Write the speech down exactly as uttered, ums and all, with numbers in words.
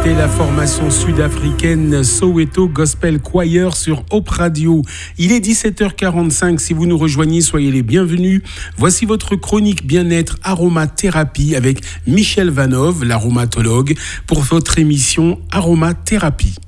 C'était la formation sud-africaine Soweto Gospel Choir sur Hope Radio. Il est dix-sept heures quarante-cinq. Si vous nous rejoignez, soyez les bienvenus. Voici votre chronique bien-être aromathérapie avec Michel Vanov, l'aromatologue, pour votre émission Aromathérapie.